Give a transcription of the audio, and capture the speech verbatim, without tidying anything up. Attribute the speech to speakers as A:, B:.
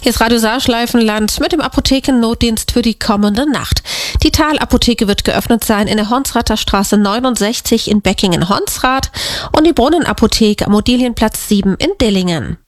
A: Hier ist Radio Saarschleifenland mit dem Apothekennotdienst für die kommende Nacht. Die Tal-Apotheke wird geöffnet sein in der Honsrather Straße neunundsechzig in Beckingen-Honsrath und die Brunnenapotheke am Odilienplatz sieben in Dillingen.